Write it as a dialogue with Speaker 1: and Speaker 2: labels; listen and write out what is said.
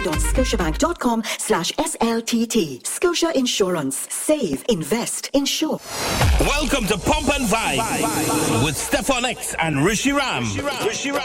Speaker 1: Scotiabank.com/SLTT. Scotia Insurance. Save, invest, insure.
Speaker 2: Welcome to Pump and Vibe with Stefan X and Rishi Ram.